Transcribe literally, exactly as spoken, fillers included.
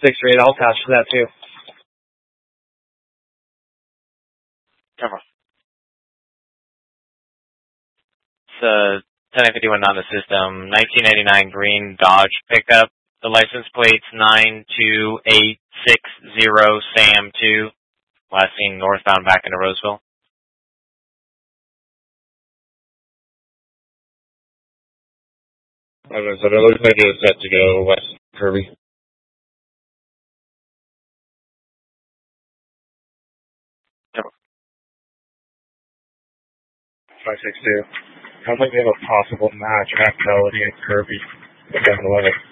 six rate, I'll pass for that too. Cover. It's a ten fifty-one on the system, nineteen eighty-nine green Dodge pickup. The license plate's nine two eight six zero Sam two, last seen northbound back into Roseville. So it looks like it was set to go west Kirby. five six two. Sounds like they have a possible match at Melody and Kirby. seven eleven.